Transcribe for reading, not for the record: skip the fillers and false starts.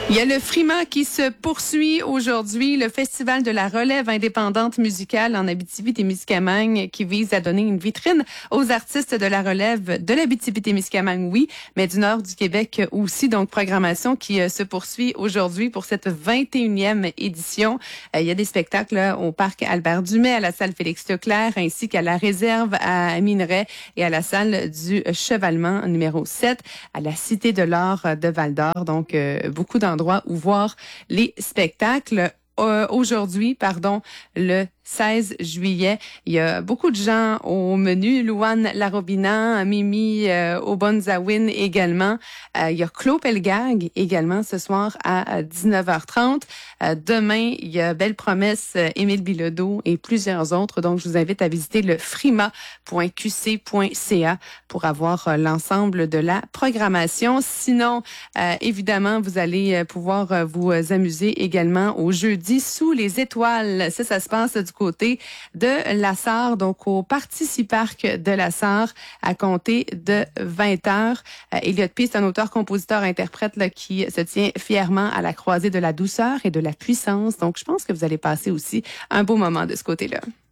Il y a le Frima qui se poursuit aujourd'hui, le Festival de la relève indépendante musicale en Abitibi-Témiscamingue qui vise à donner une vitrine aux artistes de la relève de l'Abitibi-Témiscamingue, oui, mais du nord du Québec aussi. Donc, programmation qui se poursuit aujourd'hui pour cette 21e édition. Il y a des spectacles là, au Parc Albert-Dumais, à la salle Félix-Leclerc, ainsi qu'à la réserve à Minerais et à la salle du Chevalement numéro 7, à la Cité de l'Art de Val-d'Or. Donc, beaucoup d'endroits où voir les spectacles. Aujourd'hui, le 16 juillet. Il y a beaucoup de gens au menu. Louane Larobina, Mimi Obonzawin également. Il y a Claude Pelgag également ce soir à 19h30. Demain, il y a Belle Promesse, Émile Bilodeau et plusieurs autres. Donc, je vous invite à visiter le frima.qc.ca pour avoir l'ensemble de la programmation. Sinon, évidemment, vous allez pouvoir vous amuser également au jeudi sous les étoiles. Ça se passe du côté de la Sarre, donc au Participarc de la Sarre à compter de 20h. Elliott P, c'est un auteur-compositeur-interprète là, qui se tient fièrement à la croisée de la douceur et de la puissance. Donc, je pense que vous allez passer aussi un beau moment de ce côté-là.